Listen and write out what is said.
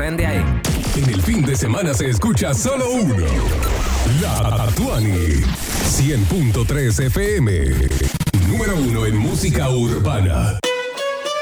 prende ahí. En el fin de semana se escucha solo uno. La Tuani. 100.3 FM. Número 1 en música urbana.